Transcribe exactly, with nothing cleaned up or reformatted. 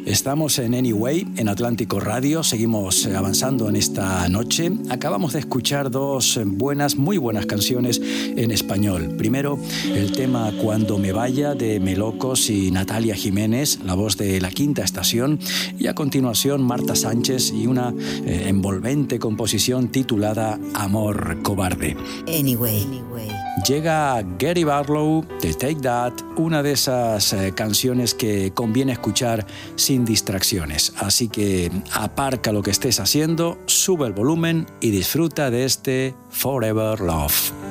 Estamos en Anyway, en Atlántico Radio, seguimos avanzando en esta noche. Acabamos de escuchar dos buenas, muy buenas canciones en español. Primero, el tema Cuando me vaya de Melocos y Natalia Jiménez, la voz de La Quinta Estación, y a continuación Marta Sánchez y una eh, envolvente composición titulada Amor Cobarde. Anyway, anyway. Llega Gary Barlow de Take That, una de esas eh, canciones que conviene escuchar sin distracciones. Así que aparca lo que estés haciendo, sube el volumen y disfruta de este Forever Love.